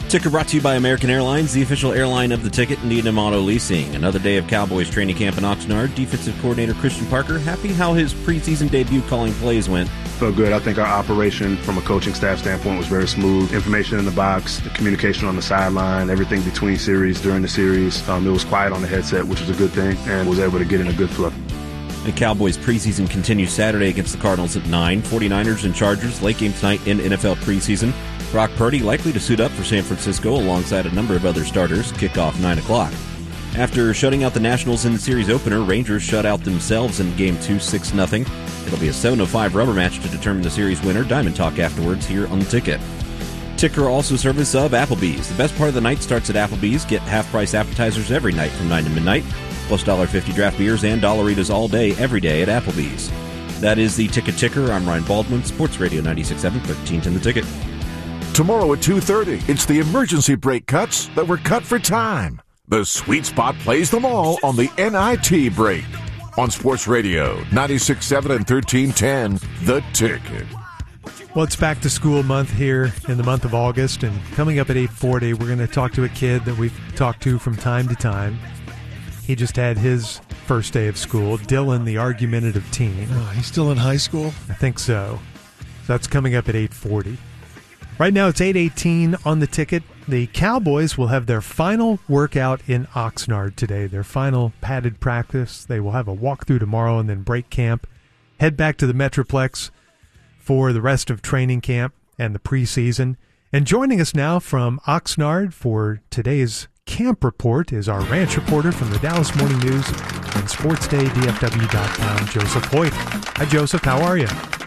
Ticker brought to you by American Airlines, the official airline of the Ticket, and Needham Auto Leasing. Another day of Cowboys training camp in Oxnard. Defensive coordinator Christian Parker happy how his preseason debut calling plays went. Felt good. I think our operation from a coaching staff standpoint was very smooth. Information in the box, the communication on the sideline, everything between series, during the series. It was quiet on the headset, which was a good thing, and was able to get in a good flow. The Cowboys preseason continues Saturday against the Cardinals at 9. 49ers and Chargers late game tonight in NFL preseason. Brock Purdy likely to suit up for San Francisco alongside a number of other starters. Kickoff 9 o'clock. After shutting out the Nationals in the series opener, Rangers shut out themselves in Game 2 6-0. It'll be a 7:05 rubber match to determine the series winner. Diamond Talk afterwards here on the Ticket. Ticker also service of Applebee's. The best part of the night starts at Applebee's. Get half-price appetizers every night from 9 to midnight, plus $1.50 draft beers and Dollaritas all day, every day at Applebee's. That is the Ticker. I'm Ryan Baldwin, Sports Radio 96.7, 1310 The Ticket. Tomorrow at 2:30, it's the emergency brake cuts that were cut for time. The sweet spot plays them all on the NIT break. On Sports Radio 96.7 and 1310, The Ticket. Well, it's back to school month here in the month of August, and coming up at 8:40, we're going to talk to a kid that we've talked to from time to time. He just had his first day of school. Dylan, the argumentative teen. Oh, he's still in high school? I think so. So that's coming up at 8:40. Right now it's 8:18 on the Ticket. The Cowboys will have their final workout in Oxnard today, their final padded practice. They will have a walkthrough tomorrow and then break camp. Head back to the Metroplex for the rest of training camp and the preseason. And joining us now from Oxnard for today's camp report is our ranch reporter from the Dallas Morning News and SportsDayDFW.com, Joseph Hoyt. Hi, Joseph. How are you?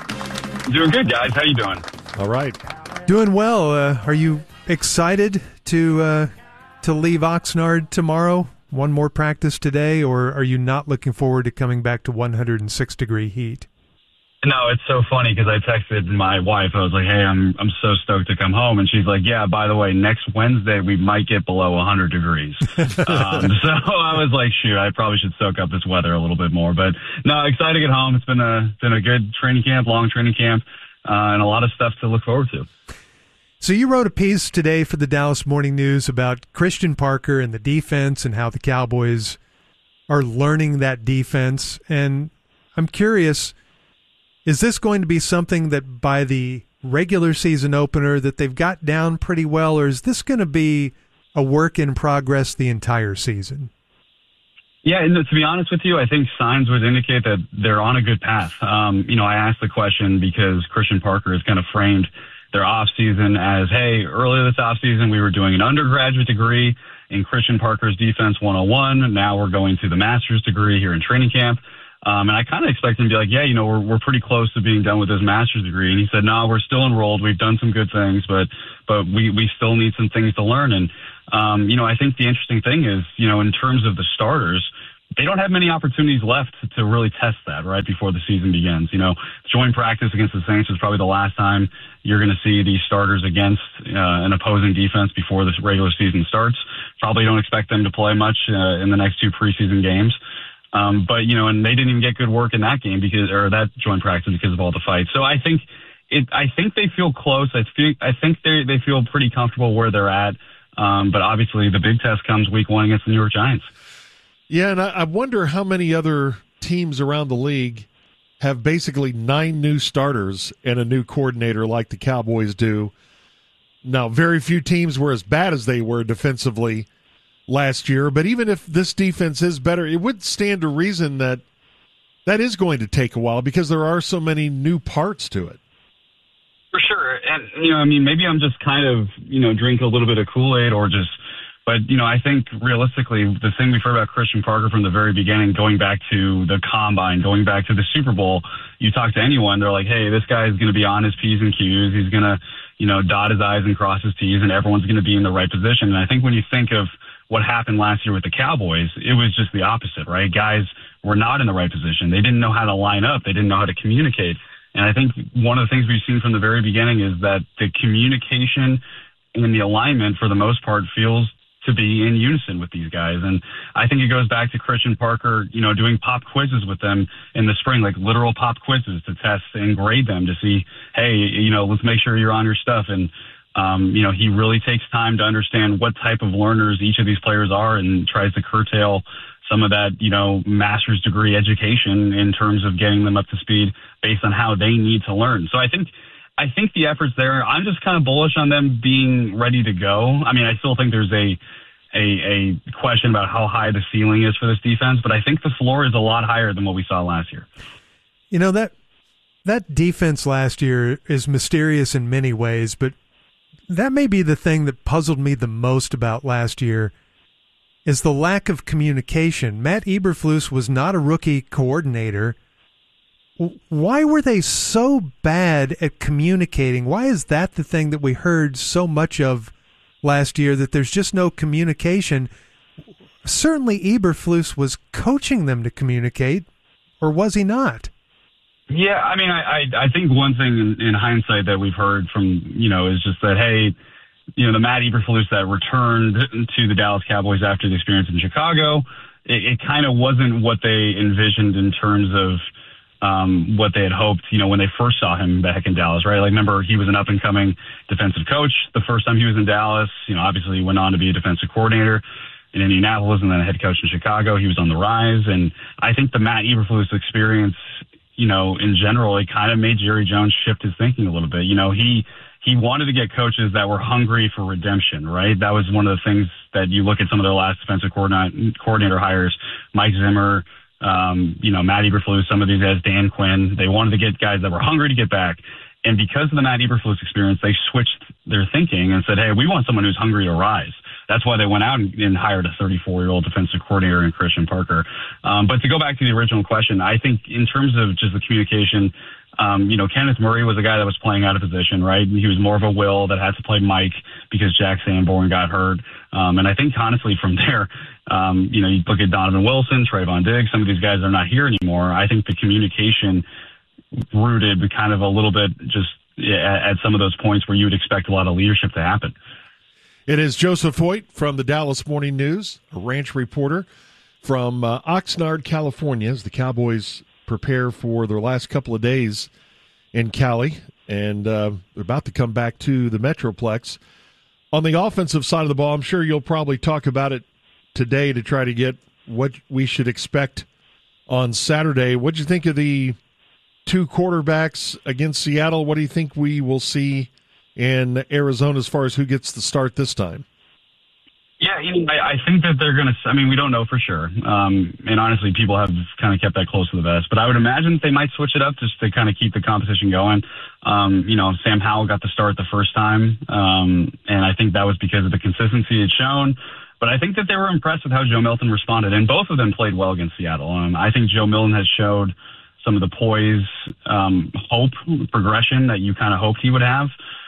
Doing good, guys. How you doing? All right. Doing well. Are you excited to leave Oxnard tomorrow? One more practice today, or are you not looking forward to coming back to 106-degree heat? No, it's so funny because I texted my wife. I was like, hey, I'm so stoked to come home. And she's like, yeah, by the way, next Wednesday we might get below 100 degrees. So I was like, shoot, I probably should soak up this weather a little bit more. But no, excited to get home. It's been a good training camp, long training camp, and a lot of stuff to look forward to. So you wrote a piece today for the Dallas Morning News about Christian Parker and the defense and how the Cowboys are learning that defense. And I'm curious, is this going to be something that by the regular season opener that they've got down pretty well, or is this going to be a work in progress the entire season? Yeah, and to be honest with you, I think signs would indicate that they're on a good path. I asked the question because Christian Parker has kind of framed their offseason as, hey, earlier this offseason we were doing an undergraduate degree in Christian Parker's Defense 101, and now we're going to the master's degree here in training camp. And I kind of expect him to be like, yeah, we're pretty close to being done with his master's degree. And he said, no, we're still enrolled. We've done some good things, but we still need some things to learn. And, I think the interesting thing is, in terms of the starters, they don't have many opportunities left to really test that right before the season begins. Joint practice against the Saints is probably the last time you're going to see these starters against an opposing defense before this regular season starts. Probably don't expect them to play much in the next two preseason games. And they didn't even get good work in that game or that joint practice because of all the fights. So I think they feel close. I think they feel pretty comfortable where they're at. But obviously the big test comes week 1 against the New York Giants. Yeah, and I wonder how many other teams around the league have basically 9 new starters and a new coordinator like the Cowboys do. Now, very few teams were as bad as they were defensively last year, but even if this defense is better, it would stand to reason that is going to take a while because there are so many new parts to it. For sure. And, maybe I'm just kind of, drink a little bit of Kool-Aid but, I think realistically, the thing we've heard about Christian Parker from the very beginning, going back to the Combine, going back to the Super Bowl, you talk to anyone, they're like, hey, this guy is going to be on his P's and Q's. He's going to, dot his I's and cross his T's, and everyone's going to be in the right position. And I think when you think of what happened last year with the Cowboys, it was just the opposite, right? Guys were not in the right position. They didn't know how to line up. They didn't know how to communicate. And I think one of the things we've seen from the very beginning is that the communication and the alignment, for the most part, feels to be in unison with these guys. And I think it goes back to Christian Parker, doing pop quizzes with them in the spring, like literal pop quizzes to test and grade them to see, hey, let's make sure you're on your stuff. And He really takes time to understand what type of learners each of these players are and tries to curtail some of that, master's degree education in terms of getting them up to speed based on how they need to learn. So I think the effort's there. I'm just kind of bullish on them being ready to go. I mean, I still think there's a question about how high the ceiling is for this defense, but I think the floor is a lot higher than what we saw last year. That defense last year is mysterious in many ways, but that may be the thing that puzzled me the most about last year is the lack of communication. Matt Eberflus was not a rookie coordinator. Why were they so bad at communicating? Why is that the thing that we heard so much of last year, that there's just no communication? Certainly Eberflus was coaching them to communicate, or was he not? Yeah, I mean, I think one thing in hindsight that we've heard from, is just that, hey, the Matt Eberflus that returned to the Dallas Cowboys after the experience in Chicago, it kind of wasn't what they envisioned in terms of what they had hoped, when they first saw him back in Dallas, right? Like, remember, he was an up-and-coming defensive coach the first time he was in Dallas. Obviously he went on to be a defensive coordinator in Indianapolis and then a head coach in Chicago. He was on the rise. And I think the Matt Eberflus experience, in general, it kind of made Jerry Jones shift his thinking a little bit. He wanted to get coaches that were hungry for redemption, right? That was one of the things that you look at some of their last defensive coordinator hires, Mike Zimmer, Matt Eberflus, some of these guys, Dan Quinn. They wanted to get guys that were hungry to get back. And because of the Matt Eberflus experience, they switched their thinking and said, hey, we want someone who's hungry to rise. That's why they went out and hired a 34-year-old defensive coordinator in Christian Parker. But to go back to the original question, I think in terms of just the communication, Kenneth Murray was a guy that was playing out of position, right? He was more of a will that had to play Mike because Jack Sanborn got hurt. And I think, honestly, from there, you look at Donovan Wilson, Trayvon Diggs, some of these guys are not here anymore. I think the communication rooted kind of a little bit just at some of those points where you would expect a lot of leadership to happen. It is Joseph Hoyt from the Dallas Morning News, a ranch reporter from Oxnard, California, as the Cowboys prepare for their last couple of days in Cali, and they're about to come back to the Metroplex. On the offensive side of the ball, I'm sure you'll probably talk about it today to try to get what we should expect on Saturday. What do you think of the two quarterbacks against Seattle? What do you think we will see in Arizona as far as who gets the start this time? Yeah, I think that they're going to, we don't know for sure. And honestly, people have kind of kept that close to the vest. But I would imagine they might switch it up just to kind of keep the competition going. Sam Howell got the start the first time. And I think that was because of the consistency it's shown. But I think that they were impressed with how Joe Milton responded. And both of them played well against Seattle. I think Joe Milton has showed some of the poise, hope, progression that you kind of hoped he would have.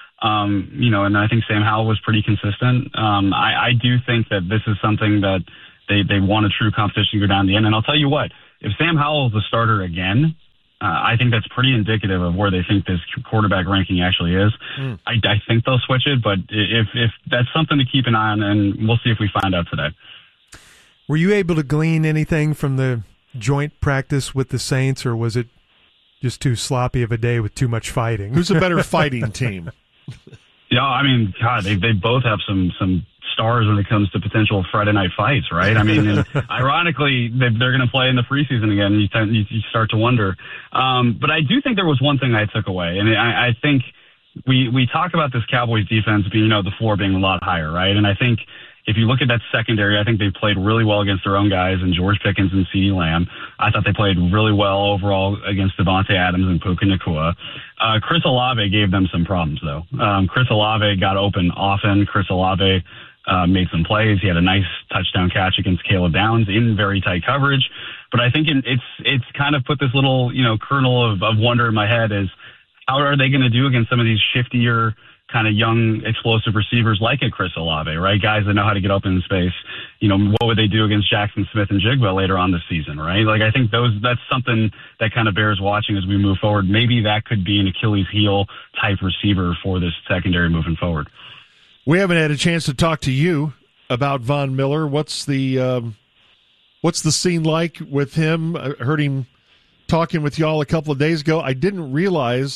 And I think Sam Howell was pretty consistent. I do think that this is something that they want a true competition to go down the end. And I'll tell you what, if Sam Howell is the starter again, I think that's pretty indicative of where they think this quarterback ranking actually is. I think they'll switch it, but if that's something to keep an eye on, and we'll see if we find out today. Were you able to glean anything from the joint practice with the Saints, or was it just too sloppy of a day with too much fighting? Who's a better fighting team? Yeah, God, they both have some stars when it comes to potential Friday night fights, right? And ironically, they're going to play in the preseason again. You start to wonder. But I do think there was one thing I took away, and I think we talk about this Cowboys defense being, the floor being a lot higher, right? And I think if you look at that secondary, I think they played really well against their own guys and George Pickens and CeeDee Lamb. I thought they played really well overall against Devontae Adams and Puka Nacua. Chris Olave gave them some problems, though. Chris Olave got open often. Chris Olave made some plays. He had a nice touchdown catch against Caleb Downs in very tight coverage. But I think it's kind of put this little, kernel of wonder in my head is how are they going to do against some of these shiftier kind of young, explosive receivers like a Chris Olave, right? Guys that know how to get open in space. What would they do against Jackson Smith and Jigba later on this season, right? Like, I think that's something that kind of bears watching as we move forward. Maybe that could be an Achilles heel type receiver for this secondary moving forward. We haven't had a chance to talk to you about Von Miller. What's the scene like with him? I heard him talking with y'all a couple of days ago. I didn't realize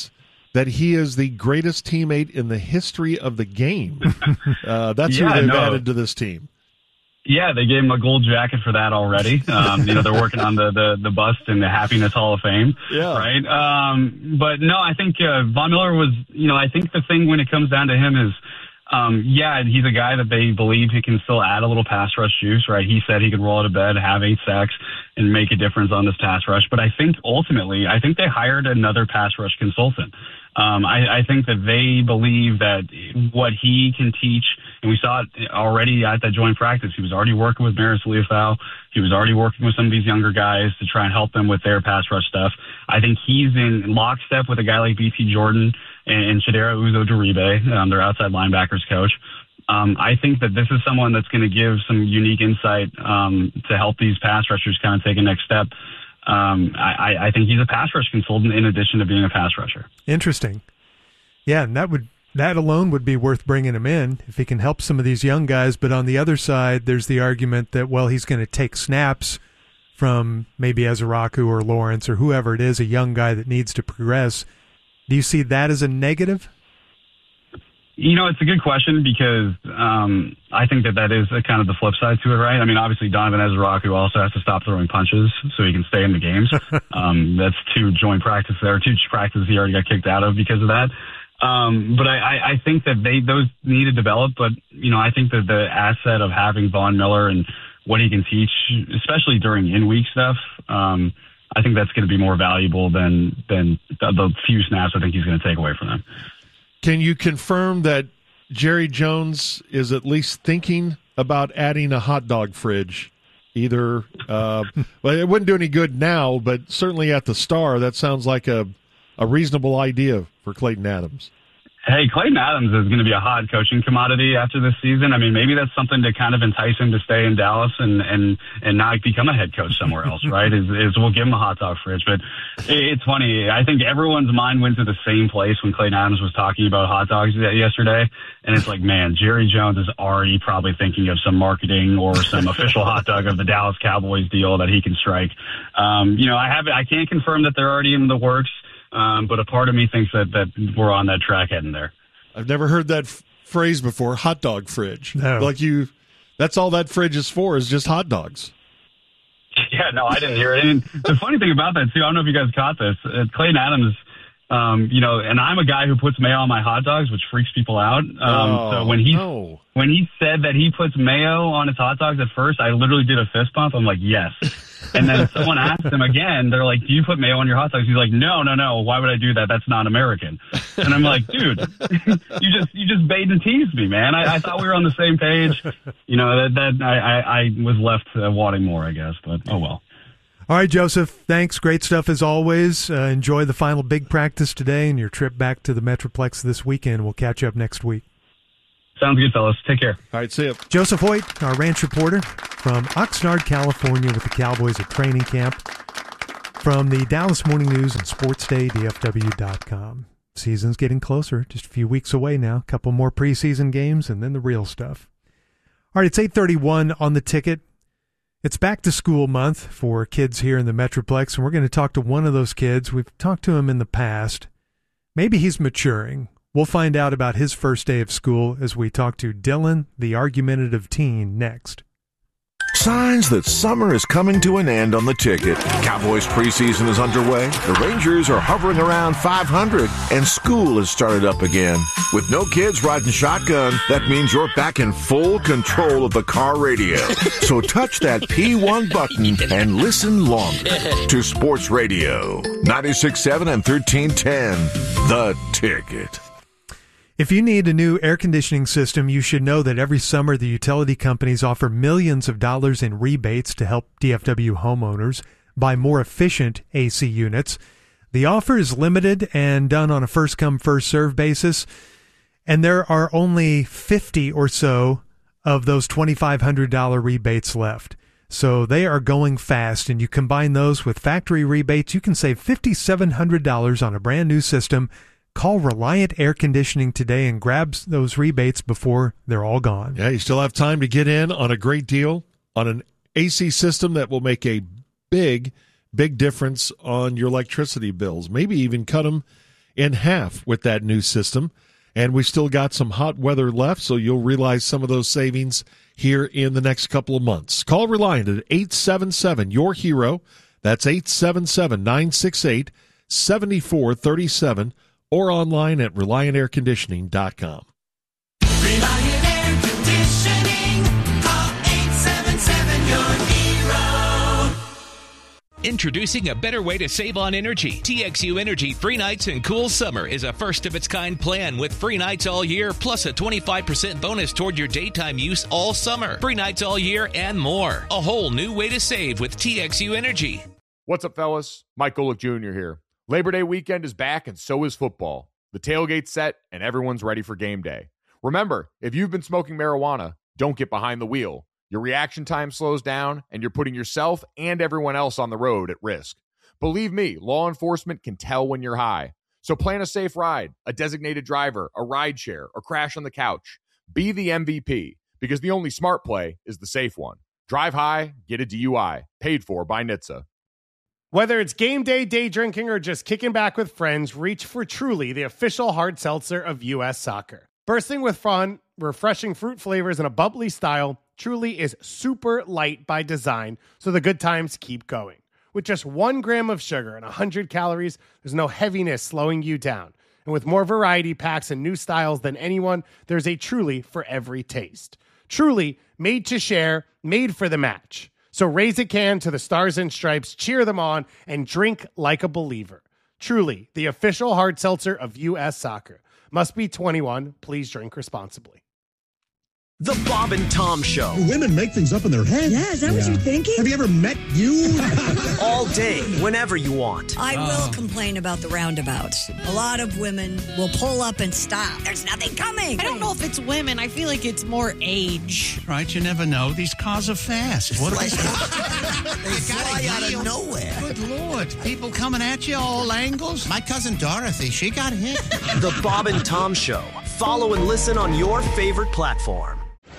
that he is the greatest teammate in the history of the game. That's who they've added to this team. Yeah, they gave him a gold jacket for that already. They're working on the bust in the Happiness Hall of Fame. Yeah. Right. But no, I think Von Miller was, I think the thing when it comes down to him is, he's a guy that they believe he can still add a little pass rush juice, right? He said he could roll out of bed, have 8 sacks, and make a difference on this pass rush. But I think ultimately, they hired another pass rush consultant. I think that they believe that what he can teach, and we saw it already at that joint practice, he was already working with Maris Leofau. He was already working with some of these younger guys to try and help them with their pass rush stuff. I think he's in lockstep with a guy like BT Jordan and Chidera Uzo-Duribe, their outside linebackers coach. I think that this is someone that's going to give some unique insight to help these pass rushers kind of take a next step. I think he's a pass rush consultant in addition to being a pass rusher. Interesting. Yeah, and that alone would be worth bringing him in if he can help some of these young guys. But on the other side, there's the argument that, well, he's going to take snaps from maybe Ezeraku or Lawrence or whoever it is, a young guy that needs to progress. Do you see that as a negative? It's a good question because I think that is a kind of the flip side to it, right? I mean, obviously, Donovan Ezeraku also has to stop throwing punches so he can stay in the games. That's 2 joint practices there, 2 practices he already got kicked out of because of that. But I think that those need to develop. But, I think that the asset of having Von Miller and what he can teach, especially during in-week stuff, I think that's going to be more valuable than the few snaps I think he's going to take away from them. Can you confirm that Jerry Jones is at least thinking about adding a hot dog fridge? Either, well, it wouldn't do any good now, but certainly at the Star, that sounds like a reasonable idea for Clayton Adams. Hey, Clayton Adams is going to be a hot coaching commodity after this season. I mean, maybe that's something to kind of entice him to stay in Dallas and not become a head coach somewhere else, right? Is we'll give him a hot dog fridge. But it's funny. I think everyone's mind went to the same place when Clayton Adams was talking about hot dogs yesterday. And it's like, man, Jerry Jones is already probably thinking of some marketing or some official hot dog of the Dallas Cowboys deal that he can strike. I can't confirm that they're already in the works. But a part of me thinks that we're on that track heading there. I've never heard that phrase before, hot dog fridge. No. That's all that fridge is for, is just hot dogs. Yeah, no, I didn't hear it. And the funny thing about that, too, I don't know if you guys caught this, Clayton Adams, and I'm a guy who puts mayo on my hot dogs, which freaks people out. So when he said that he puts mayo on his hot dogs at first, I literally did a fist pump. I'm like, yes. And then someone asked him again, they're like, do you put mayo on your hot dogs? He's like, no. Why would I do that? That's not American. And I'm like, dude, you just bait and teased me, man. I thought we were on the same page. I was left wanting more, I guess, but oh well. All right, Joseph, thanks. Great stuff as always. Enjoy the final big practice today and your trip back to the Metroplex this weekend. We'll catch you up next week. Sounds good, fellas. Take care. All right, see you. Joseph Hoyt, our ranch reporter from Oxnard, California, with the Cowboys at training camp. From the Dallas Morning News and SportsDay, DFW.com. Season's getting closer, just a few weeks away now. A couple more preseason games and then the real stuff. All right, it's 8:31 on the ticket. It's back to school month for kids here in the Metroplex, and we're going to talk to one of those kids. We've talked to him in the past. Maybe he's maturing. We'll find out about his first day of school as we talk to Dylan, the argumentative teen, next. Signs that summer is coming to an end on the ticket. Cowboys preseason is underway. The Rangers are hovering around 500, and school has started up again. With no kids riding shotgun, that means you're back in full control of the car radio. So touch that P1 button and listen longer to Sports Radio 96.7 and 1310. The Ticket. If you need a new air conditioning system, you should know that every summer the utility companies offer millions of dollars in rebates to help DFW homeowners buy more efficient AC units. The offer is limited and done on a first-come, first-served basis, and there are only 50 or so of those $2,500 rebates left. So they are going fast, and you combine those with factory rebates, you can save $5,700 on a brand-new system. Call Reliant Air Conditioning today and grab those rebates before they're all gone. Yeah, you still have time to get in on a great deal on an AC system that will make a big difference on your electricity bills. Maybe even cut them in half with that new system. And we still got some hot weather left, so you'll realize some of those savings here in the next couple of months. Call Reliant at 877-YOUR-HERO. That's 877-968-7437 or online at ReliantAirConditioning.com. Reliant Air Conditioning. Call 877-YOUR-HERO. Introducing a better way to save on energy. TXU Energy Free Nights and Cool Summer is a first-of-its-kind plan with free nights all year, plus a 25% bonus toward your daytime use all summer. Free nights all year and more. A whole new way to save with TXU Energy. What's up, fellas? Mike Golick Jr. here. Labor Day weekend is back, and so is football. The tailgate's set, and everyone's ready for game day. Remember, if you've been smoking marijuana, don't get behind the wheel. Your reaction time slows down, and you're putting yourself and everyone else on the road at risk. Believe me, law enforcement can tell when you're high. So plan a safe ride, a designated driver, a ride share, or crash on the couch. Be the MVP, because the only smart play is the safe one. Drive high, get a DUI. Paid for by NHTSA. Whether it's game day, day drinking, or just kicking back with friends, reach for Truly, the official hard seltzer of U.S. Soccer. Bursting with fun, refreshing fruit flavors, and a bubbly style, Truly is super light by design, so the good times keep going. With just 1 gram of sugar and 100 calories, there's no heaviness slowing you down. And with more variety packs and new styles than anyone, there's a Truly for every taste. Truly, made to share, made for the match. So raise a can to the Stars and Stripes, cheer them on, and drink like a believer. Truly, the official hard seltzer of U.S. Soccer. Must be 21. Please drink responsibly. The Bob and Tom Show. Women make things up in their head. Yeah, is that what you're thinking? Have you ever met you? All day, whenever you want. I will complain about the roundabouts. A lot of women will pull up and stop. There's nothing coming. I don't know if it's women. I feel like it's more age. Right, you never know. These cars are fast. What they fly out of nowhere. Good Lord. People coming at you all angles. My cousin Dorothy, she got hit. The Bob and Tom Show. Follow and listen on your favorite platform.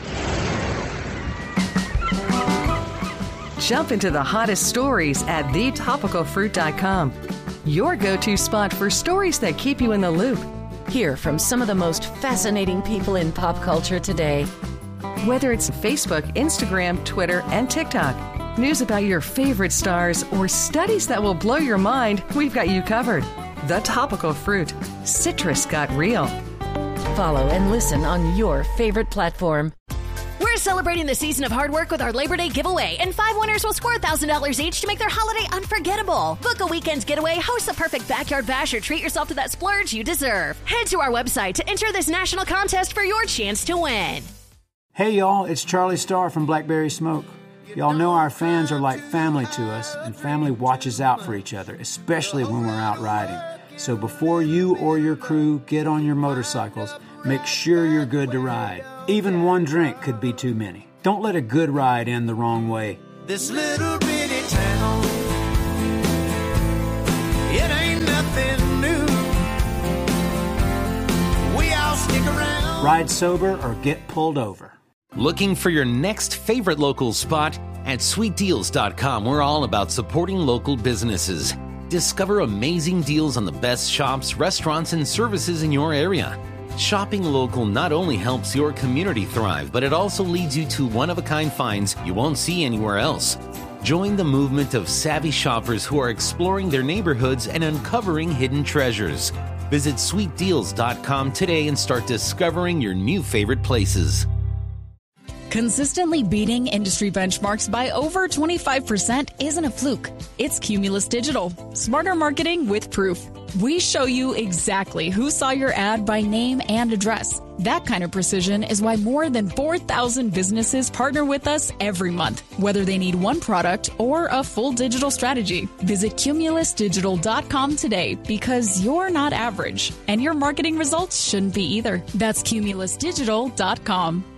Jump into the hottest stories at thetopicalfruit.com. Your go-to spot for stories that keep you in the loop. Hear from some of the most fascinating people in pop culture today. Whether it's Facebook, Instagram, Twitter, and TikTok, news about your favorite stars, or studies that will blow your mind, we've got you covered. The Topical Fruit. Citrus got real. Follow and listen on your favorite platform. We're celebrating the season of hard work with our Labor Day giveaway, and 5 winners will score $1,000 each to make their holiday unforgettable. Book a weekend's getaway, host the perfect backyard bash, or treat yourself to that splurge you deserve. Head to our website to enter this national contest for your chance to win. Hey, y'all, it's Charlie Starr from Blackberry Smoke. Y'all know our fans are like family to us, and family watches out for each other, especially when we're out riding. So before you or your crew get on your motorcycles, make sure you're good to ride. Even one drink could be too many. Don't let a good ride end the wrong way. This little bitty town, it ain't nothing new. We all stick around. Ride sober or get pulled over. Looking for your next favorite local spot? At sweetdeals.com, we're all about supporting local businesses. Discover amazing deals on the best shops, restaurants, and services in your area. Shopping local not only helps your community thrive, but it also leads you to one-of-a-kind finds you won't see anywhere else. Join the movement of savvy shoppers who are exploring their neighborhoods and uncovering hidden treasures. Visit sweetdeals.com today and start discovering your new favorite places. Consistently beating industry benchmarks by over 25% isn't a fluke. It's Cumulus Digital. Smarter marketing with proof. We show you exactly who saw your ad by name and address. That kind of precision is why more than 4,000 businesses partner with us every month, whether they need one product or a full digital strategy. Visit cumulusdigital.com today, because you're not average, and your marketing results shouldn't be either. That's cumulusdigital.com.